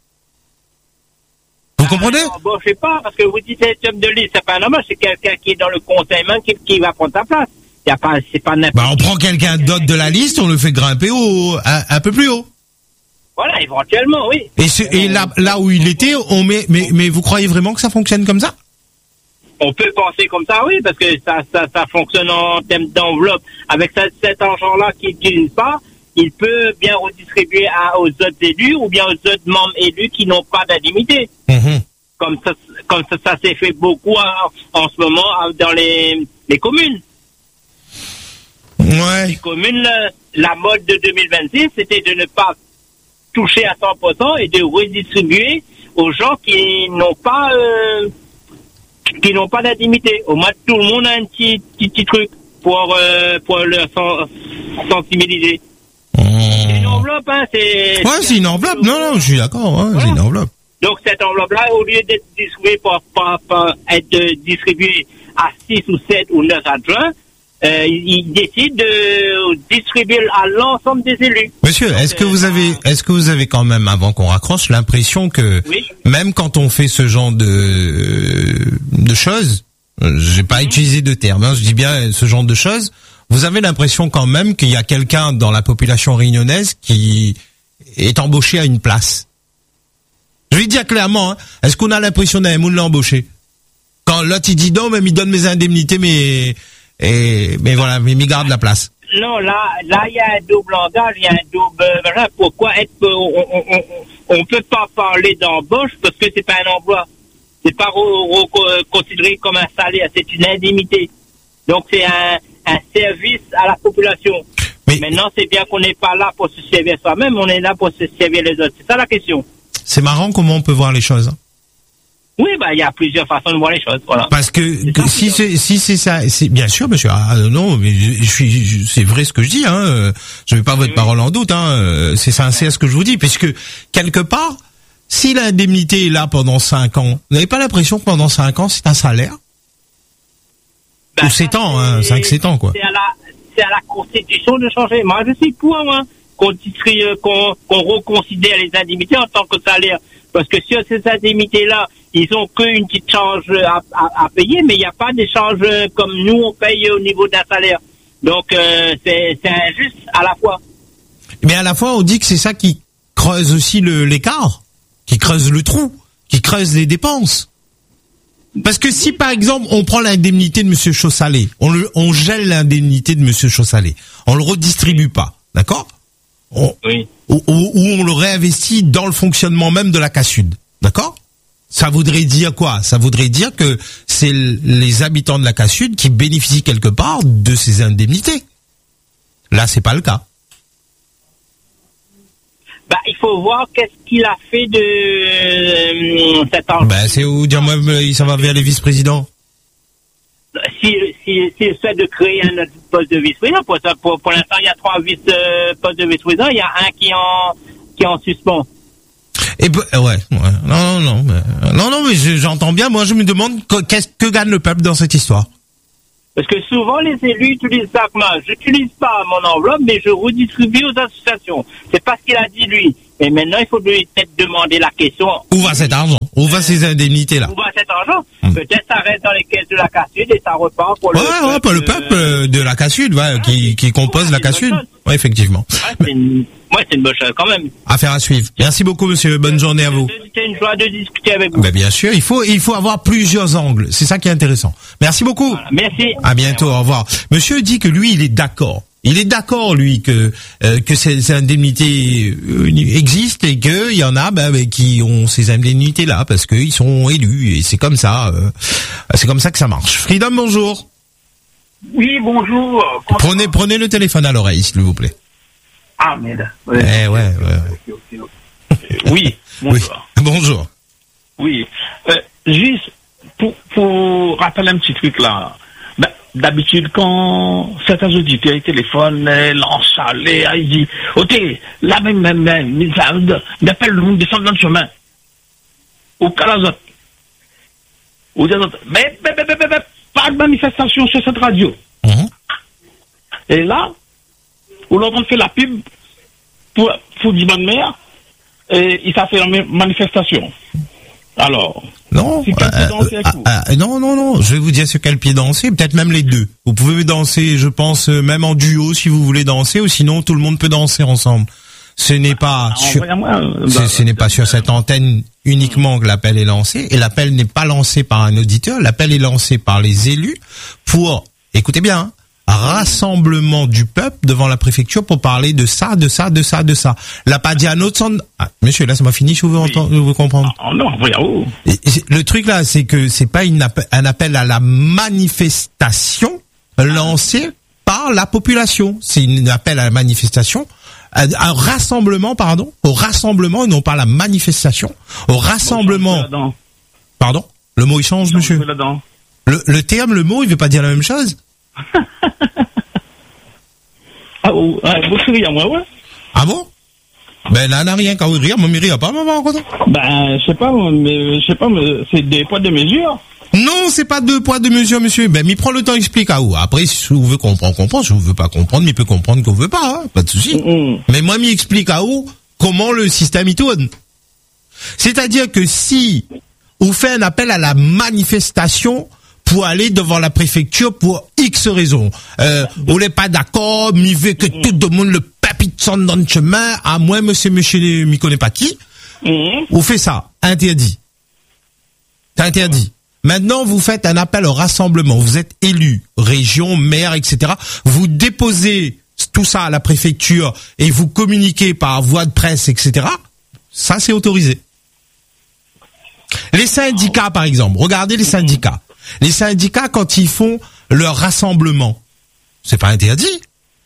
Vous comprenez? Ah, bon, je sais pas, parce que vous dites c'est homme de liste, c'est pas normal, c'est quelqu'un qui est dans le conseil même qui, qui va prendre sa place. Y a pas, c'est pas n'importe Bah, on prend quelqu'un d'autre de la liste, on le fait grimper au, un, un peu plus haut. Voilà, éventuellement, oui. Et, ce, et là, là où il était, on met, mais, mais vous croyez vraiment que ça fonctionne comme ça? On peut penser comme ça, oui, parce que ça, ça, ça fonctionne en termes d'enveloppe. Avec cet, cet argent-là qu'il n'utilise pas, il peut bien redistribuer à, aux autres élus ou bien aux autres membres élus qui n'ont pas d'indemnité. Mmh. Comme ça, comme ça, ça s'est fait beaucoup en, en ce moment dans les, les communes. Ouais. Les communes, la, la mode de deux mille vingt-six, c'était de ne pas toucher à cent pour cent et de redistribuer aux gens qui n'ont pas euh, qui n'ont pas d'indemnité. Au moins, tout le monde a un petit, petit, petit truc pour, euh, pour leur sensibiliser. Mmh. C'est une enveloppe, hein. C'est, Ouais, c'est une enveloppe. Non, non, je suis d'accord. Hein, Voilà. J'ai une enveloppe. Donc, cette enveloppe-là, au lieu d'être distribuée pour, pour, pour être distribuée à six ou sept ou neuf adjoints, euh, ils décident de distribuer à l'ensemble des élus. Monsieur, est-ce que vous avez, est-ce que vous avez quand même, avant qu'on raccroche, l'impression que Oui. même quand on fait ce genre de de choses, euh, j'ai pas utilisé de terme, hein, je dis bien ce genre de choses, vous avez l'impression quand même qu'il y a quelqu'un dans la population réunionnaise qui est embauché à une place. Je vais dire clairement, hein, est-ce qu'on a l'impression d'un monde l'embaucher? Quand l'autre il dit non, mais il donne mes indemnités, mais et mais voilà, mais il garde la place. Non, là, là, il y a un double langage, il y a un double. Voilà, pourquoi est-ce qu'on on, on, on peut pas parler d'embauche parce que c'est pas un emploi, c'est pas re, re, considéré comme un salaire, c'est une indemnité. Donc c'est un, un service à la population. Mais maintenant, c'est bien qu'on n'est pas là pour se servir soi-même, on est là pour se servir les autres. C'est ça la question. c'est marrant comment on peut voir les choses. Hein. Oui, bah il y a plusieurs façons de voir les choses, voilà. Parce que, que si c'est si c'est ça, c'est bien sûr, monsieur. Ah non, mais je suis, je- c'est vrai ce que je dis. Hein. Je mets pas votre Oui. parole en doute. Hein. C'est sincère ce que je vous dis, puisque quelque part, si l'indemnité est là pendant cinq ans, vous n'avez pas l'impression que pendant cinq ans c'est un salaire? Ben, Ou sept ça, ans, hein, c'est- cinq sept ans quoi. C'est à la, c'est à la Constitution de changer. Moi, je suis pour, moi, qu'on distribue- qu'on, qu'on reconsidère les indemnités en tant que salaire. Parce que sur ces indemnités-là, ils ont qu'une petite charge à, à, à payer, mais il n'y a pas des charges comme nous, on paye au niveau d'un salaire. Donc, euh, c'est, c'est injuste à la fois. Mais à la fois, on dit que c'est ça qui creuse aussi le l'écart, qui creuse le trou, qui creuse les dépenses. Parce que si par exemple on prend l'indemnité de Monsieur Chaussalé, on le, on gèle l'indemnité de Monsieur Chaussalé, on le redistribue pas, d'accord? On, Oui. ou, ou- ou on le réinvestit dans le fonctionnement même de la Cassud, d'accord? Ça voudrait dire quoi? Ça voudrait dire que c'est l- les habitants de la Cassud qui bénéficient quelque part de ces indemnités. Là, c'est pas le cas. Bah, il faut voir qu'est-ce qu'il a fait de euh, cet argent. Ben, c'est où dire moi, il s'en va vers les vice-présidents. Si si, si, si essaie de créer un autre poste de vice-président, pour, ça, pour, pour l'instant, il y a trois vice, euh, postes de vice-président, il y a un qui est en, qui est en suspens. Et ben, ouais, ouais. Non, non, non, mais, non, non, mais je- j'entends bien. Moi, je me demande que- qu'est-ce que gagne le peuple dans cette histoire. Parce que souvent, les élus utilisent ça que moi. J'utilise pas mon enveloppe, mais je redistribue aux associations. C'est pas ce qu'il a dit, lui. Et maintenant, il faut lui peut-être demander la question. Où va cet argent? Où va ces indemnités-là? Où va cet argent? Hmm. Peut-être ça reste dans les caisses de la Cassud et ça repart pour Ouais, le ouais, pour le peuple euh, de la Cassud, ouais, qui, qui compose ouais, la c'est une Cassud. bonne chose. Ouais, effectivement. Ouais, c'est une... ouais, c'est une bonne chose quand même. Affaire à suivre. Merci beaucoup, monsieur. Bonne journée à vous. C'est une joie de discuter avec vous. Ben, bien sûr, il faut, il faut avoir plusieurs angles. C'est ça qui est intéressant. Merci beaucoup. Voilà, merci. À bientôt, au revoir. Monsieur dit que lui, il est d'accord. Il est d'accord, lui, que euh, que ces, ces indemnités euh, existent et qu'il y en a ben, ben, qui ont ces indemnités-là parce qu'ils sont élus et c'est comme ça. Euh, c'est comme ça que ça marche. Freedom, bonjour. Oui, bonjour. Quand- Prenez prenez le téléphone à l'oreille, s'il vous plaît. Ah, merde. Eh ouais, ouais. ouais. Ok, ok, ok. Oui, bonjour. Oui. Bonjour. Oui. Euh, juste pour, pour rappeler un petit truc là. Ben, d'habitude, quand certains auditeurs téléphonent, euh, lancent ça, les, ils disent, ok, là même, même, même, ils appellent le monde descendre dans le chemin. Ou qu'à la autres. Ou des autres. Mais, mais, mais, mais, mais, mais, pas de manifestation sur cette radio. Mhm. Et là, on est en train de faire la pub pour, pour du bonne mère, et il s'est fait la même manifestation. Alors, Non, c'est quel pied danser avec ah, vous ah, non, non, non. Je vais vous dire sur quel pied danser. Peut-être même les deux. Vous pouvez danser, je pense, euh, même en duo si vous voulez danser, ou sinon tout le monde peut danser ensemble. Ce n'est pas Ah, sur, envoyez-moi, euh, ce, bah, ce n'est pas sur cette antenne uniquement que l'appel est lancé. Et l'appel n'est pas lancé par un auditeur. L'appel est lancé par les élus pour, écoutez bien, hein, rassemblement du peuple devant la préfecture pour parler de ça, de ça, de ça, de ça. L'a pas dit un autre sens. Ah, monsieur, là, ça m'a fini. Je veux entendre, je veux comprendre. ah, non, envoyez-vous. Et- et le truc là, c'est que c'est pas une appe- un appel à la manifestation lancé par la population. C'est un appel à la manifestation, un un rassemblement, pardon, au rassemblement, et non pas à la manifestation, au rassemblement. Là-dedans. Pardon, le mot il change, monsieur. Là-dedans. Le, le terme, le mot, il veut pas dire la même chose. Ah, oh, ouais, vous souriez à moi, ouais? Ah bon? Ben là, n'a rien qu'à rire, moi, mais rire pas, maman, quoi. Ben, je sais pas, mais, je sais pas, mais c'est des poids de mesure. Non, c'est pas deux poids, deux mesures, monsieur. Ben, m'y prend le temps, explique à où. Après, si vous veut comprendre, comprend. Si vous veut pas comprendre, m'y peut comprendre qu'on veut pas, hein. Pas de souci. Mm. Mais moi, m'y explique à où comment le système y tourne. C'est-à-dire que si on fait un appel à la manifestation pour aller devant la préfecture pour X raisons, euh, on n'est pas d'accord, m'y veut que tout le monde le papite dans le chemin, à moins monsieur, monsieur, m'y connaît pas qui, Mm. on fait ça. Interdit. C'est interdit. Maintenant, vous faites un appel au rassemblement. Vous êtes élu, région, maire, et cetera. Vous déposez tout ça à la préfecture et vous communiquez par voie de presse, et cetera. Ça, c'est autorisé. Les syndicats, par exemple. Regardez les syndicats. Les syndicats, quand ils font leur rassemblement, c'est pas interdit.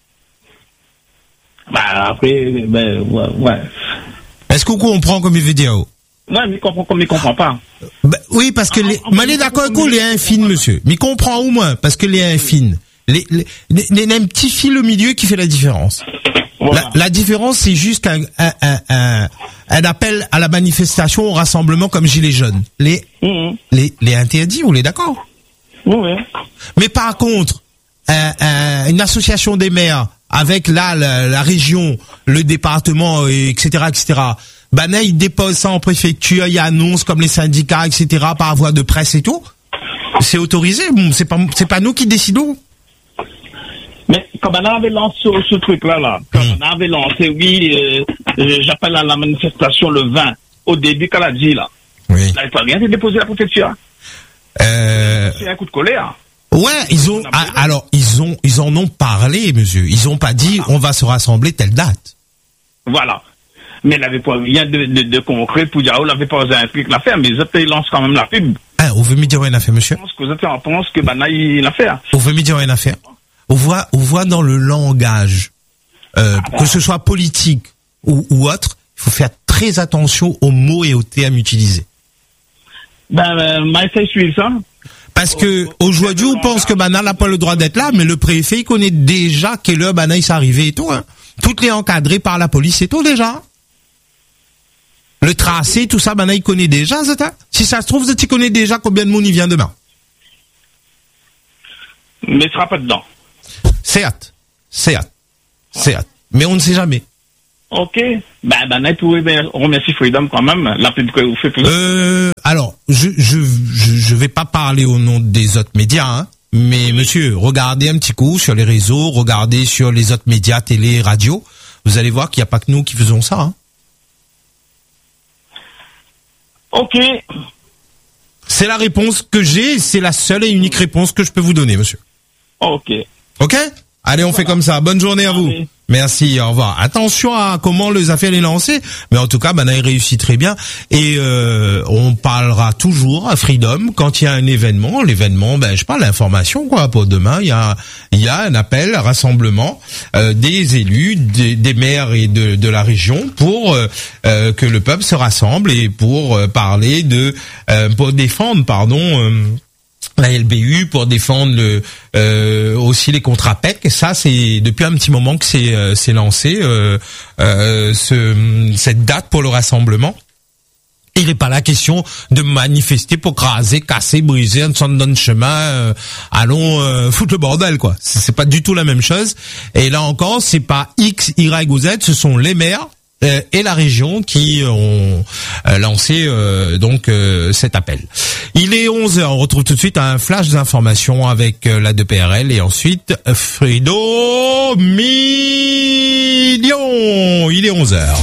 Bah, après, ben, ouais, ouais. Est-ce qu'on comprend comme il veut dire? Ouais, mais il comprend comme il comprend pas. Ben, oui, parce que les, mais les d'accord avec vous, les infines, monsieur. Mais comprend au moins, parce que les infines, les, les, les, les, un petit fil au milieu qui fait la différence. Voilà. La, la différence, c'est juste un, un, un, un, un appel à la manifestation, au rassemblement comme Gilets jaunes. Les, Mm. les, les interdits, vous les d'accord? Ouais, ouais. Mais par contre, un, un, une association des maires avec là la, la région, le département, et cetera, et cetera. Ben là, ils déposent ça en préfecture, il y a annonce comme les syndicats, et cetera, par voie de presse et tout. C'est autorisé. Bon, c'est pas, c'est pas nous qui décidons. Mais comme on avait lancé ce, ce truc-là, là, comme Mm. on avait lancé, oui, euh, euh, j'appelle à la manifestation le vingt, au début, qu'elle a dit, là. Oui. Là, il faut rien, c'est déposé à la préfecture. Euh, C'est un coup de colère. ouais, ils ont, ah, alors, ils ont, ils en ont parlé, monsieur. Ils ont pas dit, on va se rassembler telle date. Voilà. Mais elle n'avait pas rien de, de, de concret pour dire, oh, elle n'avait pas osé un truc l'affaire, mais les autres, ils lancent quand même la pub. Ah, on veut me dire une affaire, monsieur. Je pense que les autres, on pense que, ben, là, il l'affaire. On veut me dire une affaire. On voit, on voit dans le langage, euh, que ce soit politique ou, ou autre, il faut faire très attention aux mots et aux termes utilisés. Ben, euh, m'a essayé de suivre ça. Parce que aujourd'hui, on pense que Bana n'a pas le droit d'être là, mais le préfet il connaît déjà quelle heure Bana il s'est arrivé et tout. Hein. Tout est encadré par la police et tout déjà. Le tracé, tout ça, Bana il connaît déjà, Zeta. Si ça se trouve, tu connais déjà combien de monde il vient demain. Mais il sera pas dedans. C'est hâte. C'est hâte. C'est hâte. Mais on ne sait jamais. Ok. Ben, ben, tout, on remercie Freedom quand même. La pub que vous faites pour nous. Euh, alors, je, je, je, je vais pas parler au nom des autres médias, hein. Mais monsieur, regardez un petit coup sur les réseaux, regardez sur les autres médias, télé, radio. Vous allez voir qu'il n'y a pas que nous qui faisons ça, hein. Ok. C'est la réponse que j'ai, c'est la seule et unique réponse que je peux vous donner, monsieur. Ok. Ok? Allez, on fait comme ça. Bonne journée à vous. Merci, au revoir. Attention à comment les affaires les lancer, mais en tout cas, Bana il réussit très bien. Et euh, on parlera toujours à Freedom quand il y a un événement. L'événement, ben je parle d'information quoi. Pour demain, il y a il y a un appel, un rassemblement euh, des élus, des, des maires et de, de la région pour euh, euh, que le peuple se rassemble et pour euh, parler de euh, pour défendre, pardon. Euh, la L B U pour défendre le, euh, aussi les contrats P E C. Et ça, c'est depuis un petit moment que c'est euh, c'est lancé euh, euh, ce, cette date pour le rassemblement. Il n'est pas la question de manifester pour craser, casser, briser, un centre de chemin. Euh, allons euh, foutre le bordel, quoi. C'est, c'est pas du tout la même chose. Et là encore, c'est pas X, Y ou Z, ce sont les maires Euh, et la région qui ont euh, lancé euh, donc euh, cet appel. Il est onze heures, on retrouve tout de suite un flash d'information avec euh, la deux P R L et ensuite Fredo Million. Il est onze heures.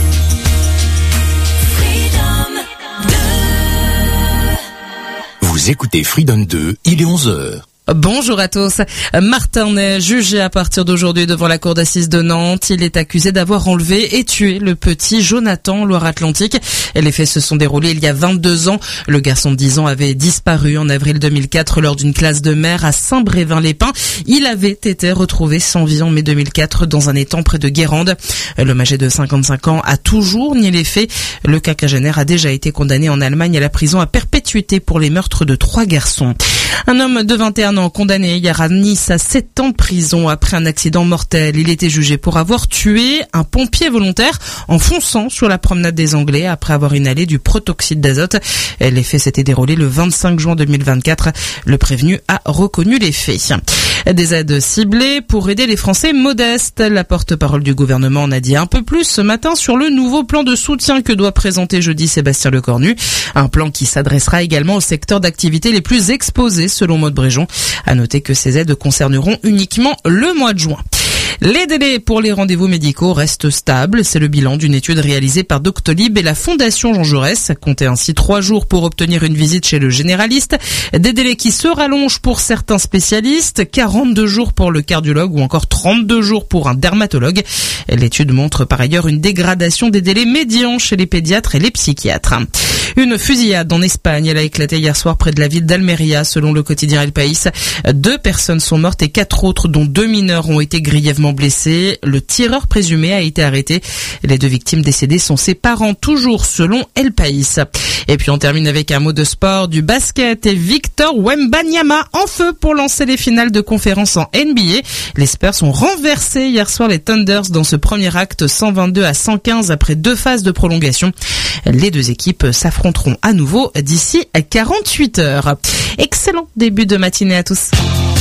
Vous écoutez Freedom deux, il est onze heures. Bonjour à tous. Martin est jugé à partir d'aujourd'hui devant la cour d'assises de Nantes. Il est accusé d'avoir enlevé et tué le petit Jonathan Loire-Atlantique. Les faits se sont déroulés il y a vingt-deux ans. Le garçon de dix ans avait disparu en avril deux mille quatre lors d'une classe de mer à Saint-Brévin-les-Pins. Il avait été retrouvé sans vie en mai deux mille quatre dans un étang près de Guérande. L'homme âgé de cinquante-cinq ans a toujours nié les faits. Le quinquagénaire a déjà été condamné en Allemagne à la prison à perpétuité pour les meurtres de trois garçons. Un homme de vingt et un ans condamné hier à Nice à sept ans de prison après un accident mortel. Il était jugé pour avoir tué un pompier volontaire en fonçant sur la promenade des Anglais après avoir inhalé du protoxyde d'azote. Les faits s'étaient déroulés le vingt-cinq juin deux mille vingt-quatre. Le prévenu a reconnu les faits. Des aides ciblées pour aider les Français modestes. La porte-parole du gouvernement en a dit un peu plus ce matin sur le nouveau plan de soutien que doit présenter jeudi Sébastien Lecornu. Un plan qui s'adressera également aux secteurs d'activité les plus exposés selon Maud Bréjon. À noter que ces aides concerneront uniquement le mois de juin. Les délais pour les rendez-vous médicaux restent stables. C'est le bilan d'une étude réalisée par Doctolib et la Fondation Jean Jaurès. Comptez ainsi trois jours pour obtenir une visite chez le généraliste. Des délais qui se rallongent pour certains spécialistes. quarante-deux jours pour le cardiologue ou encore trente-deux jours pour un dermatologue. L'étude montre par ailleurs une dégradation des délais médians chez les pédiatres et les psychiatres. Une fusillade en Espagne. Elle a éclaté hier soir près de la ville d'Almeria, selon le quotidien El País. Deux personnes sont mortes et quatre autres, dont deux mineurs, ont été grièvement blessés. Le tireur présumé a été arrêté. Les deux victimes décédées sont ses parents, toujours selon El País. Et puis on termine avec un mot de sport, du basket et Victor Wembanyama en feu pour lancer les finales de conférence en N B A. Les Spurs ont renversé hier soir les Thunders dans ce premier acte cent vingt-deux à cent quinze après deux phases de prolongation. Les deux équipes s'affronteront à nouveau d'ici quarante-huit heures. Excellent début de matinée à tous.